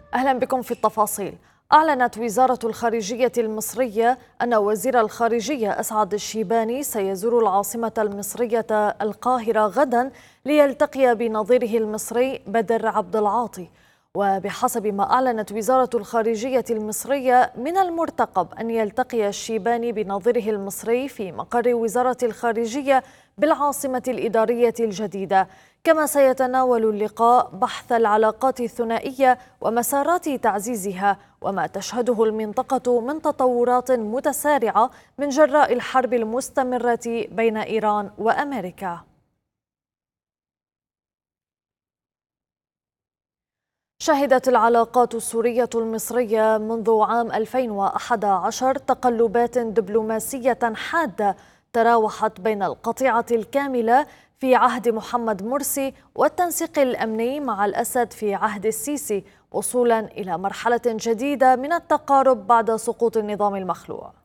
أهلا بكم في التفاصيل. أعلنت وزارة الخارجية المصرية أن وزير الخارجية أسعد الشيباني سيزور العاصمة المصرية القاهرة غدا ليلتقي بنظيره المصري بدر عبد العاطي. وبحسب ما أعلنت وزارة الخارجية المصرية من المرتقب أن يلتقي الشيباني بنظيره المصري في مقر وزارة الخارجية بالعاصمة الإدارية الجديدة. كما سيتناول اللقاء بحث العلاقات الثنائية ومسارات تعزيزها وما تشهده المنطقة من تطورات متسارعة من جراء الحرب المستمرة بين إيران وأمريكا. شهدت العلاقات السورية المصرية منذ عام 2011 تقلبات دبلوماسية حادة تراوحت بين القطيعة الكاملة في عهد محمد مرسي والتنسيق الأمني مع الأسد في عهد السيسي، وصولا إلى مرحلة جديدة من التقارب بعد سقوط النظام المخلوع.